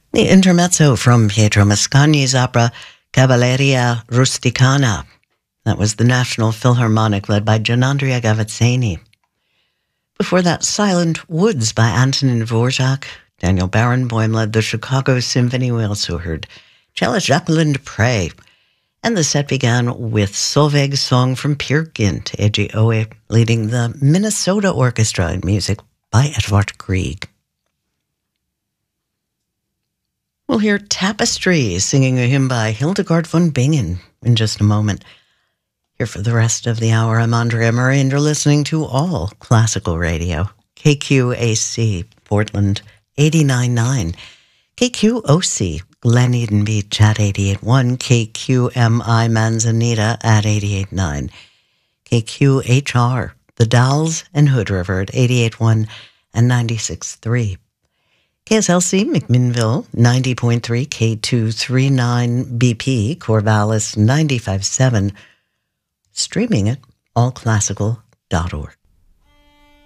The intermezzo from Pietro Mascagni's opera Cavalleria Rusticana. That was the National Philharmonic led by Gianandrea Gavazzini. Before that, Silent Woods by Antonin Dvorak. Daniel Barenboim led the Chicago Symphony. We also heard cellist Jacqueline Dupre. And the set began with Solveig's song from Peer Gynt, Eji Owe, leading the Minnesota Orchestra in music by Edvard Grieg. We'll hear Tapestry singing a hymn by Hildegard von Bingen in just a moment. Here for the rest of the hour, I'm Andrea Murray, and you're listening to All Classical Radio. KQAC, Portland, 89.9. KQOC, Glen Eden Beach at 88.1. KQMI, Manzanita at 88.9. KQHR, The Dalles and Hood River at 88.1 and 96.3. KSLC, McMinnville, 90.3, K239 BP, Corvallis, 95.7. Streaming at allclassical.org.